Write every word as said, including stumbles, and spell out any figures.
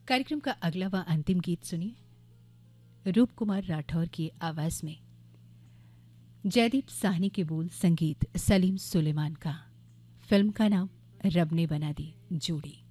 कार्यक्रम का अगला व अंतिम गीत सुनिए रूप कुमार राठौर की आवाज में। जयदीप साहनी के बोल, संगीत सलीम सुलेमान का। फिल्म का नाम रब ने बना दी जोड़ी।